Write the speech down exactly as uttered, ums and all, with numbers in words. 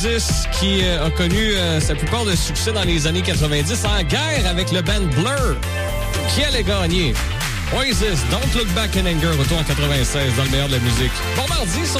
qui euh, a connu euh, sa plupart de succès dans les années quatre-vingt-dix, en guerre avec le band Blur, qui allait gagner. Oasis, Don't Look Back in Anger, retour en quatre-vingt-seize dans le meilleur de la musique. Bon mardi sur